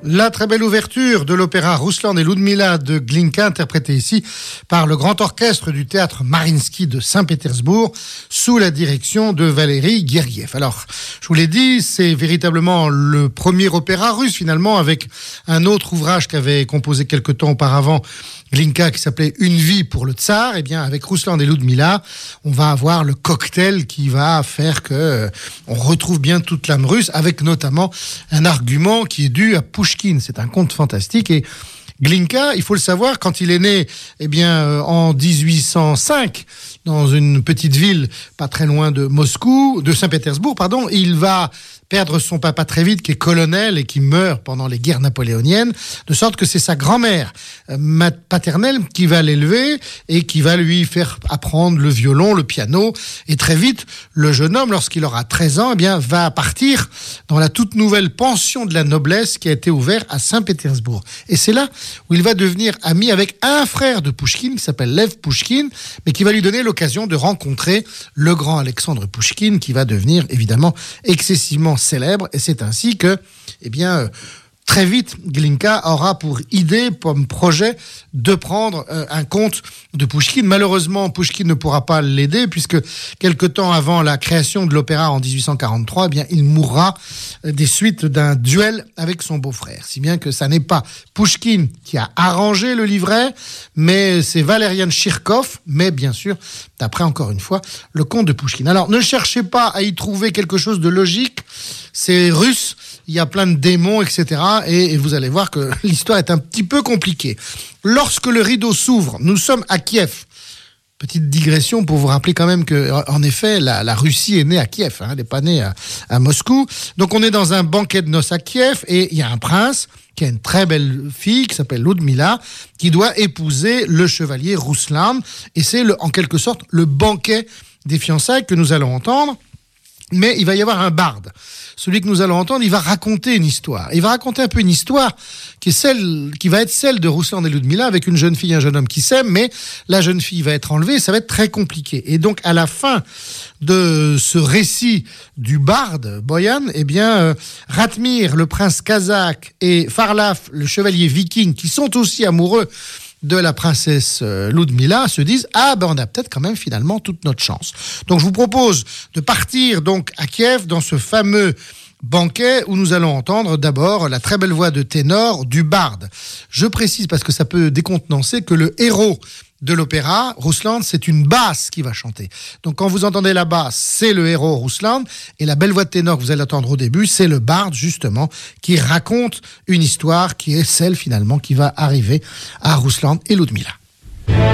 La très belle ouverture de l'opéra Ruslan et Ludmila de Glinka, interprétée ici par le grand orchestre du théâtre Mariinsky de Saint-Pétersbourg, sous la direction de Valéry Gergiev. Alors, je vous l'ai dit, c'est véritablement le premier opéra russe, finalement, avec un autre ouvrage qu'avait composé quelque temps auparavant Glinka, qui s'appelait Une vie pour le tsar. Eh bien, avec Ruslan et Ludmila, on va avoir le cocktail qui va faire que on retrouve bien toute l'âme russe, avec notamment un argument qui est dû à Pouchkine. C'est un conte fantastique. Et Glinka, il faut le savoir, quand il est né, eh bien, en 1805, dans une petite ville pas très loin de Moscou, de Saint-Pétersbourg, pardon, il va perdre son papa très vite, qui est colonel et qui meurt pendant les guerres napoléoniennes, de sorte que c'est sa grand-mère paternelle qui va l'élever et qui va lui faire apprendre le violon, le piano. Et très vite, le jeune homme, lorsqu'il aura 13 ans, eh bien, va partir dans la toute nouvelle pension de la noblesse qui a été ouverte à Saint-Pétersbourg. Et c'est là où il va devenir ami avec un frère de Pouchkine qui s'appelle Lev Pouchkine, mais qui va lui donner l'occasion de rencontrer le grand Alexandre Pouchkine, qui va devenir évidemment excessivement célèbre. Et c'est ainsi que, eh bien, très vite, Glinka aura pour idée, comme projet, de prendre un conte de Pouchkine. Malheureusement, Pouchkine ne pourra pas l'aider, puisque quelque temps avant la création de l'opéra en 1843, eh bien, il mourra des suites d'un duel avec son beau-frère. Si bien que ça n'est pas Pouchkine qui a arrangé le livret, mais c'est Valerian Chirkov, mais bien sûr, d'après, encore une fois, le conte de Pouchkine. Alors, ne cherchez pas à y trouver quelque chose de logique. C'est russe, il y a plein de démons, etc. Et vous allez voir que l'histoire est un petit peu compliquée. Lorsque le rideau s'ouvre, nous sommes à Kiev. Petite digression pour vous rappeler quand même que, en effet, la Russie est née à Kiev, hein, elle n'est pas née à Moscou. Donc on est dans un banquet de noces à Kiev et il y a un prince qui a une très belle fille qui s'appelle Ludmila, qui doit épouser le chevalier Ruslan. Et c'est en quelque sorte le banquet des fiançailles que nous allons entendre. Mais il va y avoir un barde. Celui que nous allons entendre, il va raconter une histoire. Il va raconter un peu une histoire qui va être celle de Ruslan et Ludmila, avec une jeune fille et un jeune homme qui s'aiment, mais la jeune fille va être enlevée et ça va être très compliqué. Et donc, à la fin de ce récit du barde, Boyan, eh bien, Ratmir, le prince kazakh, et Farlaf, le chevalier viking, qui sont aussi amoureux de la princesse Ludmila, se disent on a peut-être quand même finalement toute notre chance. Donc je vous propose de partir donc à Kiev dans ce fameux banquet où nous allons entendre d'abord la très belle voix de ténor du barde. Je précise, parce que ça peut décontenancer, que le héros de l'opéra, Ruslan, c'est une basse qui va chanter. Donc quand vous entendez la basse, c'est le héros Ruslan, et la belle voix de ténor que vous allez entendre au début, c'est le barde justement, qui raconte une histoire qui est celle finalement qui va arriver à Ruslan et Ludmila.